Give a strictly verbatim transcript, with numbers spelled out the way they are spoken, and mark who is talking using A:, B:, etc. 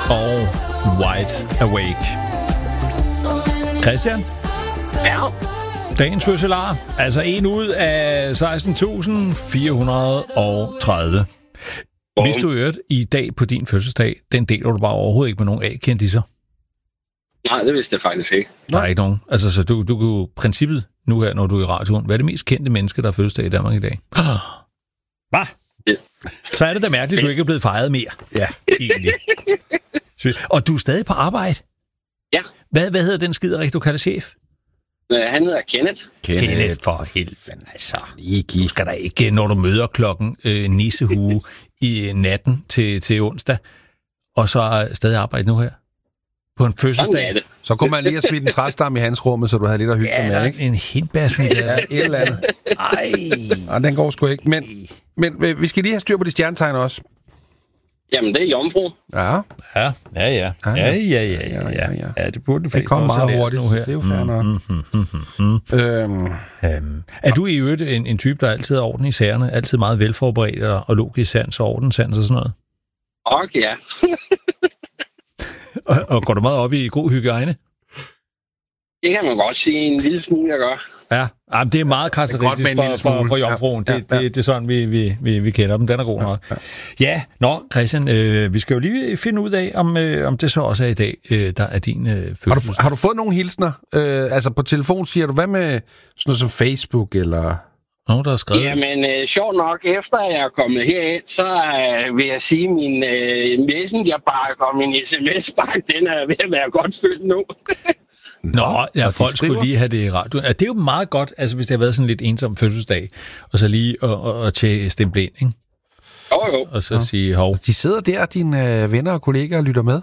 A: og Wide Awake. Christian?
B: Ja?
A: Dagens fødselar, altså en ud af seksten tusind fire hundrede og tredive. Hvis du hørt i dag på din fødselsdag, den deler du bare overhovedet ikke med nogen A-kendisser.
B: Nej, det vidste jeg faktisk ikke.
A: Der er ikke nogen. Altså, så du, du kan jo princippet nu her, når du er i radioen, hvad er det mest kendte menneske, der er fødselsdag i Danmark i dag? Hvad?
B: Ja.
A: Så er det da mærkeligt, at du ikke er blevet fejret mere. Ja, egentlig. Og du er stadig på arbejde?
B: Ja.
A: Hvad, hvad hedder den skiderik, du kalder chef?
B: Han hedder Kenneth.
A: Kenneth, Kenneth for helvede, altså. Du skal da ikke, når du møder klokken øh, nissehue i natten til, til onsdag, og så stadig arbejde nu her? På en fødselsdag.
C: Så kunne man lige have smidt en træstamme i hans rum, så du havde lidt at hygge
A: ja,
C: med, ikke?
A: en hindbærsnit der.
C: Ja, et eller andet. Ej. Og den går sgu ikke. Men, men vi skal lige have styr på de stjernetegn også.
B: Jamen, det er jomfru.
C: Ja.
A: Ja, ja, ja. Ja, ja, ja, ja. ja, ja. ja det burde du
C: det kommer meget hurtigt nu her. Det er jo fair nok. Mm, mm, mm, mm, mm. Øhm.
A: Øhm. Er du i øvrigt en, en type, der altid har orden i sagerne? Altid meget velforberedt og, og logisk sans og ordenssans og sådan noget?
B: Okay, ja.
A: og, og går du meget op i god hygiejne?
B: Det kan man godt sige en lille smule, jeg gør.
A: Ja, jamen, det er meget karakteristisk for, for, for jomfruen. Ja, ja, ja. Det, det, det er sådan, vi, vi, vi, vi kender dem. Den er god nok. Ja, ja. ja nå, Christian, øh, vi skal jo lige finde ud af, om, øh, om det så også er i dag, øh, der er din øh, fødselsdag.
C: Har du, har du fået nogle hilsner? Øh, altså på telefon siger du, hvad med sådan noget som Facebook eller...
A: Nogen, der har skrevet?
B: Jamen, øh, sjovt nok, efter jeg er kommet herind, så øh, vil jeg sige, at min øh, messengerbakke og min sms-bakke, den er ved at være godt fyldt nu.
A: Nå, ja, folk skulle lige have det i radioen. Ja, det er jo meget godt, altså hvis det har været sådan lidt ensom fødselsdag, og så lige at, at, at tjekke stemple ind, ikke?
B: Jo, jo.
A: Og så ja. sige, hov.
C: De sidder der, dine øh, venner og kollegaer, og lytter med?